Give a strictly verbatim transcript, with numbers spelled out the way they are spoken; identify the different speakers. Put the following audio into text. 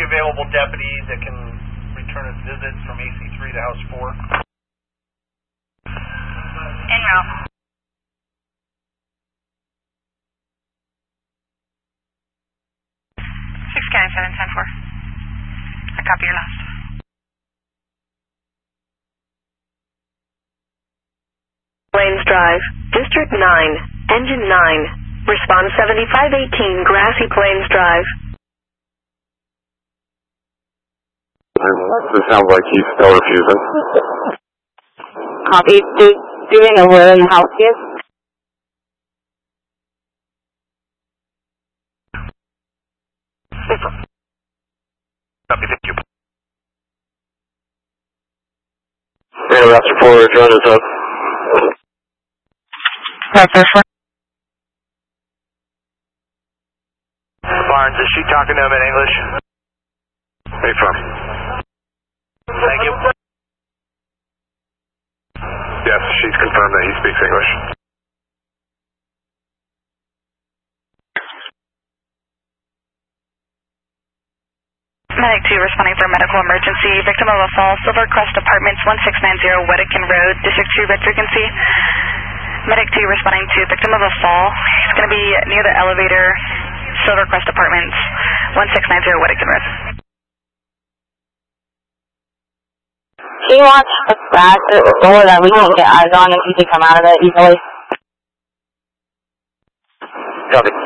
Speaker 1: available deputy that can return his visit from A C three to House four?
Speaker 2: En route. six County seven ten four. I copy your last.
Speaker 3: Plains Drive, District nine, Engine nine, response seventy-five eighteen, Grassy Plains Drive.
Speaker 4: It sounds like he's still refusing.
Speaker 5: Copy. Do, do we know where in the house he is?
Speaker 4: Copy, thank you. And Raptor four, join us up.
Speaker 5: Raptor four.
Speaker 4: Barnes, is she talking to him in English? Where you from?
Speaker 1: Thank you.
Speaker 4: Yes, she's confirmed that he speaks English.
Speaker 2: Medic two responding for medical emergency. Victim of a fall, Silvercrest Apartments, one six nine zero Wedekin Road, District two red frequency. Medic two responding to victim of a fall. He's going to be near the elevator, Silvercrest Apartments, one six nine zero Wedekin Road.
Speaker 5: She wants a scratch at the door that we won't get eyes on if you can come out of it easily.
Speaker 4: Copy.